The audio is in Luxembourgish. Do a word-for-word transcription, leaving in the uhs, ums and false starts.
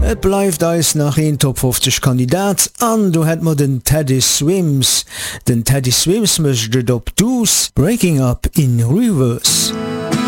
Et bleibt eis nach een Top fünfzig Kandidat an, du hätt mat den Teddy Swims. Den Teddy Swims mëchtet op Dus Breaking Up in Reverse.